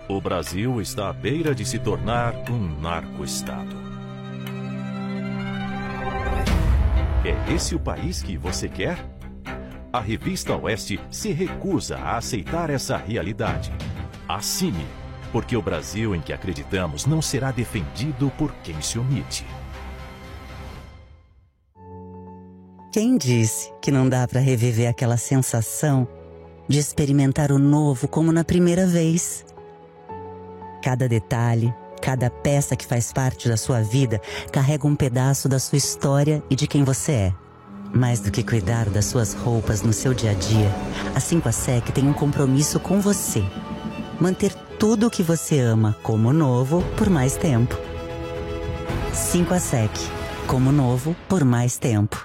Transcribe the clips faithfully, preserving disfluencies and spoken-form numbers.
O Brasil está à beira de se tornar um narco-estado. É esse o país que você quer? A revista Oeste se recusa a aceitar essa realidade. Assine, porque o Brasil em que acreditamos não será defendido por quem se omite. Quem disse que não dá para reviver aquela sensação de experimentar o novo como na primeira vez? Cada detalhe, cada peça que faz parte da sua vida carrega um pedaço da sua história e de quem você é. Mais do que cuidar das suas roupas no seu dia a dia, a cinco A S E C tem um compromisso com você. Manter tudo o que você ama como novo por mais tempo. cinco A S E C, como novo por mais tempo.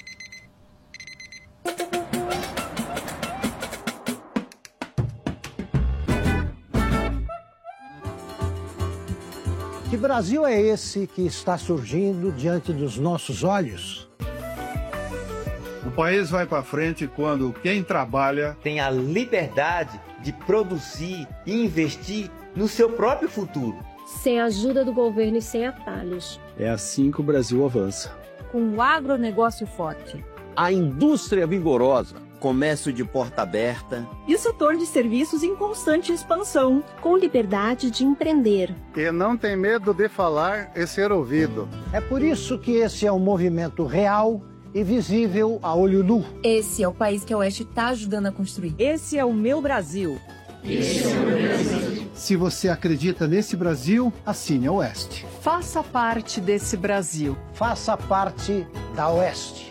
Que Brasil é esse que está surgindo diante dos nossos olhos? O país vai para frente quando quem trabalha tem a liberdade de produzir e investir no seu próprio futuro. Sem a ajuda do governo e sem atalhos. É assim que o Brasil avança. Com o agronegócio forte. A indústria vigorosa. Comércio de porta aberta. E o setor de serviços em constante expansão. Com liberdade de empreender. E não tem medo de falar e ser ouvido. É por isso que esse é um movimento real e visível a olho nu. Esse é o país que a Oeste está ajudando a construir. Esse é o meu Brasil. Esse é o meu Brasil. Se você acredita nesse Brasil, assine a Oeste. Faça parte desse Brasil. Faça parte da Oeste.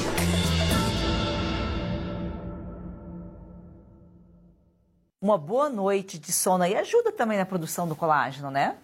Uma boa noite de sono aí ajuda também na produção do colágeno, né?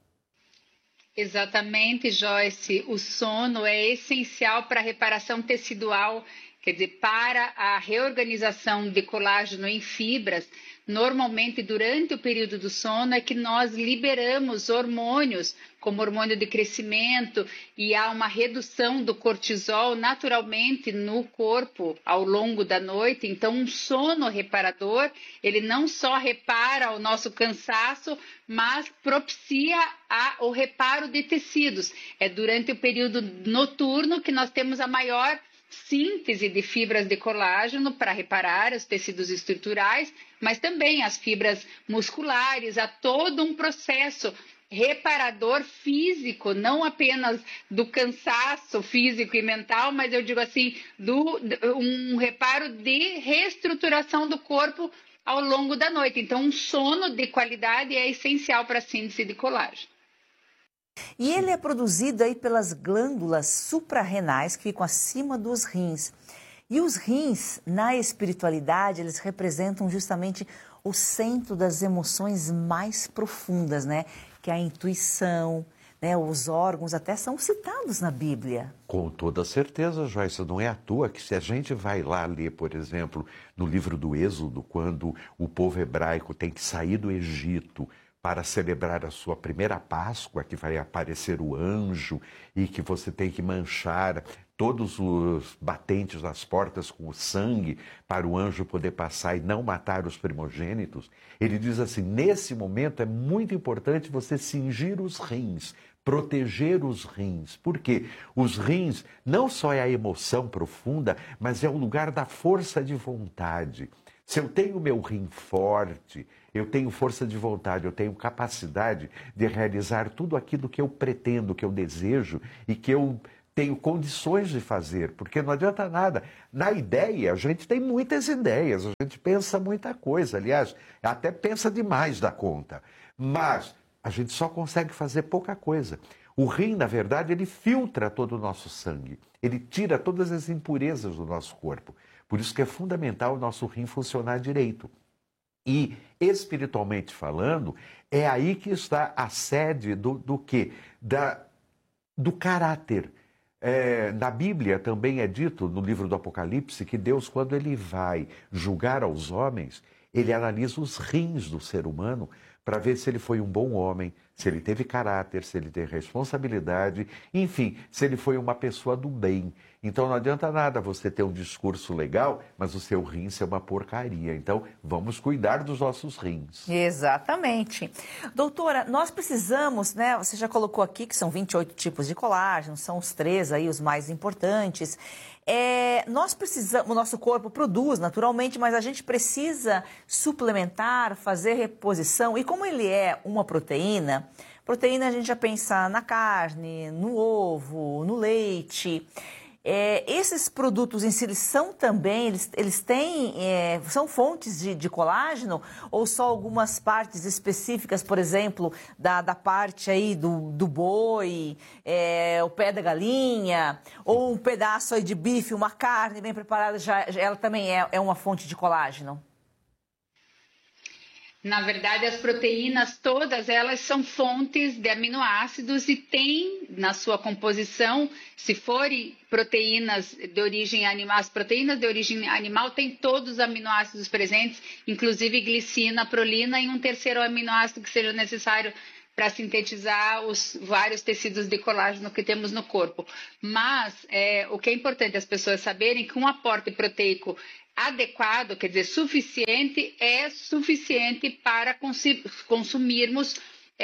Exatamente, Joyce. O sono é essencial para a reparação tecidual, quer dizer, para a reorganização de colágeno em fibras. Normalmente, durante o período do sono, é que nós liberamos hormônios, como hormônio de crescimento, e há uma redução do cortisol naturalmente no corpo ao longo da noite. Então, um sono reparador, ele não só repara o nosso cansaço, mas propicia a, o reparo de tecidos. É durante o período noturno que nós temos a maior síntese de fibras de colágeno para reparar os tecidos estruturais, mas também as fibras musculares, há todo um processo reparador físico, não apenas do cansaço físico e mental, mas eu digo assim, do, um reparo de reestruturação do corpo ao longo da noite. Então, um sono de qualidade é essencial para a síntese de colágeno. E ele é produzido aí pelas glândulas suprarrenais que ficam acima dos rins. E os rins, na espiritualidade, eles representam justamente o centro das emoções mais profundas, né? Que é a intuição, né? Os órgãos até são citados na Bíblia. Com toda certeza, Joyce, não é à toa que se a gente vai lá ler, por exemplo, no livro do Êxodo, quando o povo hebraico tem que sair do Egito para celebrar a sua primeira Páscoa, que vai aparecer o anjo e que você tem que manchar todos os batentes das portas com o sangue para o anjo poder passar e não matar os primogênitos. Ele diz assim, nesse momento é muito importante você cingir os rins, proteger os rins. Por quê? Os rins não só é a emoção profunda, mas é o lugar da força de vontade. Se eu tenho meu rim forte, eu tenho força de vontade, eu tenho capacidade de realizar tudo aquilo que eu pretendo, que eu desejo e que eu tenho condições de fazer, porque não adianta nada. Na ideia, a gente tem muitas ideias, a gente pensa muita coisa, aliás, até pensa demais da conta, mas a gente só consegue fazer pouca coisa. O rim, na verdade, ele filtra todo o nosso sangue, ele tira todas as impurezas do nosso corpo. Por isso que é fundamental o nosso rim funcionar direito. E, espiritualmente falando, é aí que está a sede do, do quê? Da, do caráter. É, na Bíblia também é dito, no livro do Apocalipse, que Deus, quando ele vai julgar aos homens, ele analisa os rins do ser humano para ver se ele foi um bom homem, se ele teve caráter, se ele tem responsabilidade, enfim, se ele foi uma pessoa do bem. Então não adianta nada você ter um discurso legal, mas o seu rim ser uma porcaria. Então vamos cuidar dos nossos rins. Exatamente. Doutora, nós precisamos, né? Você já colocou aqui que são vinte e oito tipos de colágeno, são os três aí os mais importantes. É, nós precisamos, o nosso corpo produz naturalmente, mas a gente precisa suplementar, fazer reposição. E como ele é uma proteína, proteína a gente já pensa na carne, no ovo, no leite. É, esses produtos em si, eles são também, eles, eles têm, é, são fontes de, de colágeno ou só algumas partes específicas, por exemplo, da, da parte aí do, do boi, é, o pé da galinha, ou um pedaço aí de bife, uma carne bem preparada, já, ela também é, é uma fonte de colágeno? Na verdade, as proteínas todas, elas são fontes de aminoácidos e têm na sua composição, se forem proteínas de origem animal, as proteínas de origem animal têm todos os aminoácidos presentes, inclusive glicina, prolina e um terceiro aminoácido que seja necessário para sintetizar os vários tecidos de colágeno que temos no corpo. Mas é, o que é importante as pessoas saberem que um aporte proteico adequado, quer dizer, suficiente, é suficiente para consumirmos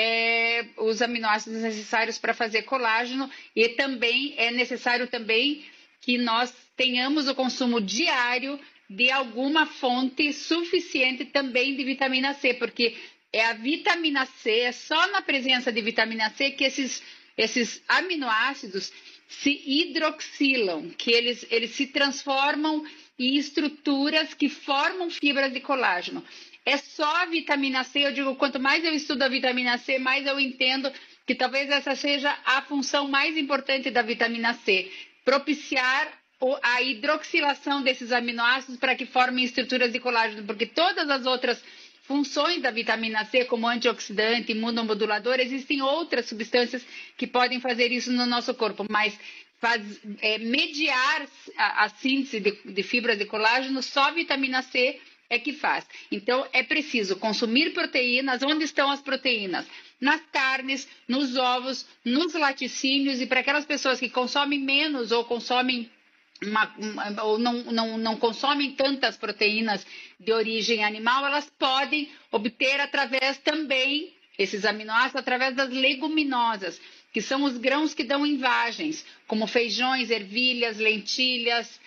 é, os aminoácidos necessários para fazer colágeno e também é necessário também que nós tenhamos o consumo diário de alguma fonte suficiente também de vitamina C, porque é a vitamina C, é só na presença de vitamina C que esses, esses aminoácidos se hidroxilam, que eles, eles se transformam e estruturas que formam fibras de colágeno. É só a vitamina C, eu digo, quanto mais eu estudo a vitamina C, mais eu entendo que talvez essa seja a função mais importante da vitamina C, propiciar a hidroxilação desses aminoácidos para que formem estruturas de colágeno, porque todas as outras funções da vitamina C, como antioxidante, imunomodulador, existem outras substâncias que podem fazer isso no nosso corpo, mas Faz, é, mediar a, a síntese de, de fibras de colágeno, só a vitamina C é que faz. Então, é preciso consumir proteínas. Onde estão as proteínas? Nas carnes, nos ovos, nos laticínios, e para aquelas pessoas que consomem menos ou consomem uma, uma, ou não, não, não consomem tantas proteínas de origem animal, elas podem obter através também, esses aminoácidos, através das leguminosas, que são os grãos que dão envagens, como feijões, ervilhas, lentilhas,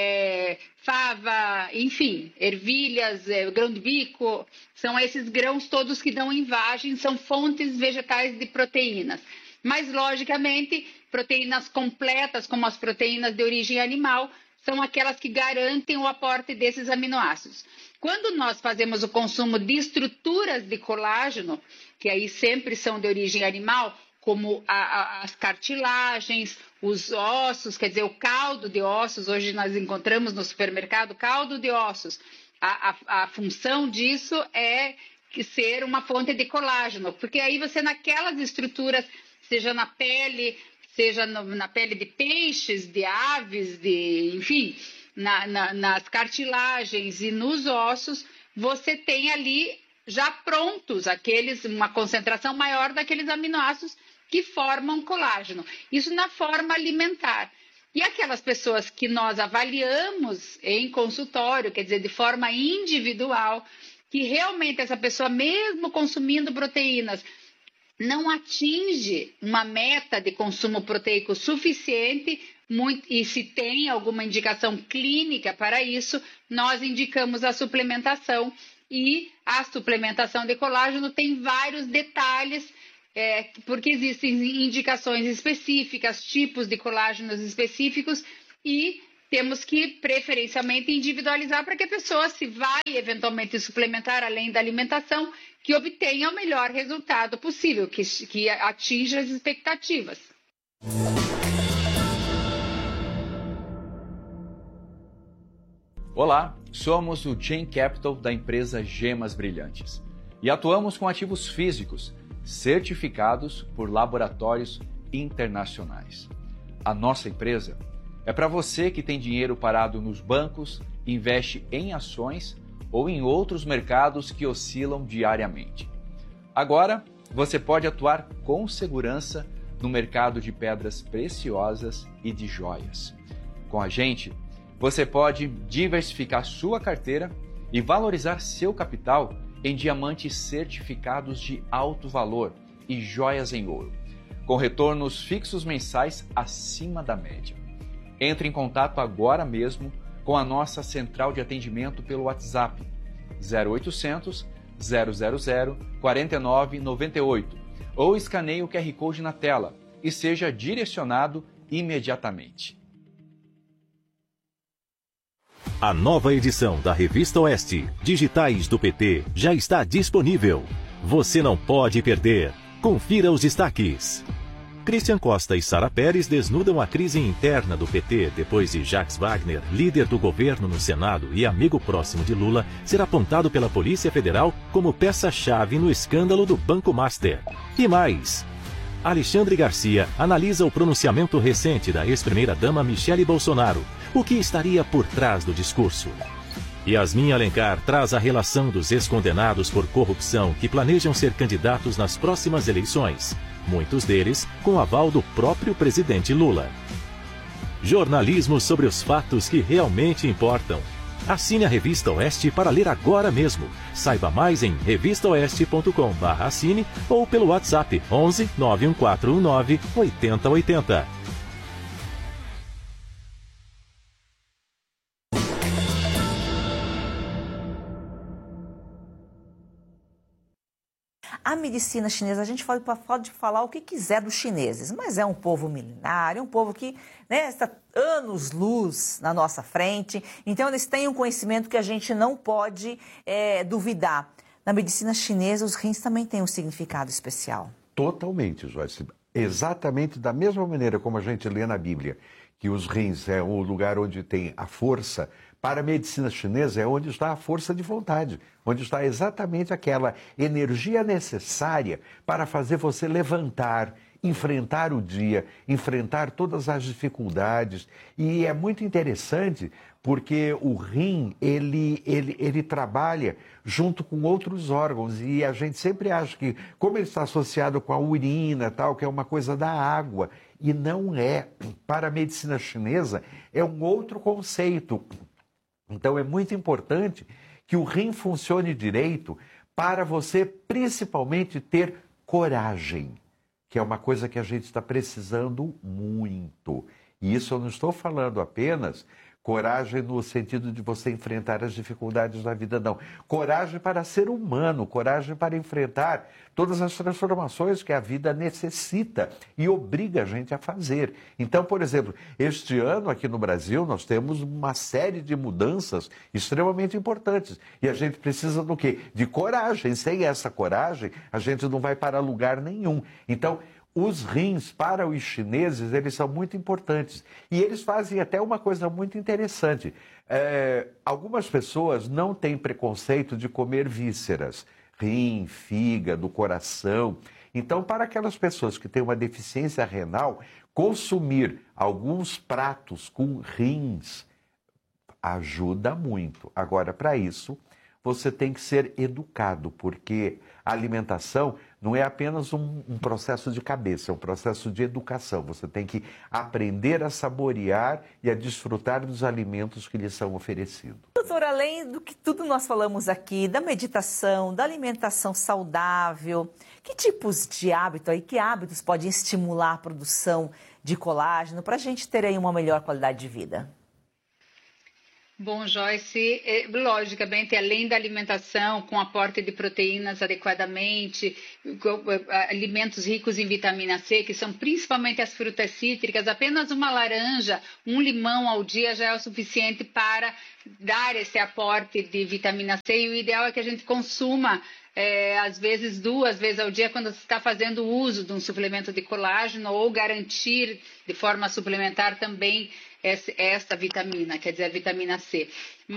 é, fava, enfim, ervilhas, é, grão de bico, são esses grãos todos que dão envagens, são fontes vegetais de proteínas. Mas, logicamente, proteínas completas, como as proteínas de origem animal, são aquelas que garantem o aporte desses aminoácidos. Quando nós fazemos o consumo de estruturas de colágeno, que aí sempre são de origem animal, como a, a, as cartilagens, os ossos, quer dizer, o caldo de ossos, hoje nós encontramos no supermercado caldo de ossos. A, a, a função disso é que ser uma fonte de colágeno, porque aí você naquelas estruturas, seja na pele, seja no, na pele de peixes, de aves, de, enfim, na, na, nas cartilagens e nos ossos, você tem ali já prontos aqueles, uma concentração maior daqueles aminoácidos que formam colágeno. Isso na forma alimentar. E aquelas pessoas que nós avaliamos em consultório, quer dizer, de forma individual, que realmente essa pessoa, mesmo consumindo proteínas, não atinge uma meta de consumo proteico suficiente, muito, e se tem alguma indicação clínica para isso, nós indicamos a suplementação. E a suplementação de colágeno tem vários detalhes, é, porque existem indicações específicas, tipos de colágenos específicos, e temos que preferencialmente individualizar para que a pessoa, se vai eventualmente suplementar além da alimentação, que obtenha o melhor resultado possível, que, que atinja as expectativas. Olá, somos o Chain Capital da empresa Gemas Brilhantes e atuamos com ativos físicos certificados por laboratórios internacionais. A nossa empresa é para você que tem dinheiro parado nos bancos, investe em ações ou em outros mercados que oscilam diariamente. Agora, você pode atuar com segurança no mercado de pedras preciosas e de joias. Com a gente, você pode diversificar sua carteira e valorizar seu capital em diamantes certificados de alto valor e joias em ouro, com retornos fixos mensais acima da média. Entre em contato agora mesmo com a nossa central de atendimento pelo WhatsApp zero oitocentos, zero zero zero, quatro nove nove oito ou escaneie o Q R Code na tela e seja direcionado imediatamente. A nova edição da Revista Oeste, Digitais do P T, já está disponível. Você não pode perder. Confira os destaques. Christian Costa e Sara Pérez desnudam a crise interna do P T depois de Jacques Wagner, líder do governo no Senado e amigo próximo de Lula, ser apontado pela Polícia Federal como peça-chave no escândalo do Banco Master. E mais, Alexandre Garcia analisa o pronunciamento recente da ex-primeira-dama Michele Bolsonaro. O que estaria por trás do discurso? Yasmin Alencar traz a relação dos ex-condenados por corrupção que planejam ser candidatos nas próximas eleições, muitos deles com aval do próprio presidente Lula. Jornalismo sobre os fatos que realmente importam. Assine a Revista Oeste para ler agora mesmo. Saiba mais em revista oeste ponto com barra assine ou pelo WhatsApp onze, nove um quatro um nove, oito zero oito zero. A medicina chinesa, a gente pode, pode falar o que quiser dos chineses, mas é um povo milenar, é um povo que, né, está anos-luz na nossa frente, então eles têm um conhecimento que a gente não pode é, duvidar. Na medicina chinesa, os rins também têm um significado especial. Totalmente, Joyce. Exatamente da mesma maneira como a gente lê na Bíblia, que os rins é o lugar onde tem a força. Para a medicina chinesa é onde está a força de vontade, onde está exatamente aquela energia necessária para fazer você levantar, enfrentar o dia, enfrentar todas as dificuldades. E é muito interessante porque o rim, ele, ele, ele trabalha junto com outros órgãos e a gente sempre acha que, como ele está associado com a urina, tal, que é uma coisa da água, e não é. Para a medicina chinesa é um outro conceito. Então é muito importante que o rim funcione direito para você principalmente ter coragem, que é uma coisa que a gente está precisando muito. E isso eu não estou falando apenas coragem no sentido de você enfrentar as dificuldades da vida, não. Coragem para ser humano, coragem para enfrentar todas as transformações que a vida necessita e obriga a gente a fazer. Então, por exemplo, este ano aqui no Brasil nós temos uma série de mudanças extremamente importantes. E a gente precisa do quê? De coragem. Sem essa coragem, a gente não vai para lugar nenhum. Então, os rins, para os chineses, eles são muito importantes. E eles fazem até uma coisa muito interessante. É, algumas pessoas não têm preconceito de comer vísceras. Rim, fígado, coração. Então, para aquelas pessoas que têm uma deficiência renal, consumir alguns pratos com rins ajuda muito. Agora, para isso, você tem que ser educado, porque a alimentação não é apenas um, um processo de cabeça, é um processo de educação. Você tem que aprender a saborear e a desfrutar dos alimentos que lhe são oferecidos. Doutor, além do que tudo nós falamos aqui, da meditação, da alimentação saudável, que tipos de hábito aí, que hábitos podem estimular a produção de colágeno para a gente ter aí uma melhor qualidade de vida? Bom, Joyce, logicamente, além da alimentação, com aporte de proteínas adequadamente, alimentos ricos em vitamina C, que são principalmente as frutas cítricas, apenas uma laranja, um limão ao dia já é o suficiente para dar esse aporte de vitamina C. E o ideal é que a gente consuma, é, às vezes, duas vezes ao dia, quando você está fazendo uso de um suplemento de colágeno, ou garantir de forma suplementar também essa vitamina, quer dizer, a vitamina C.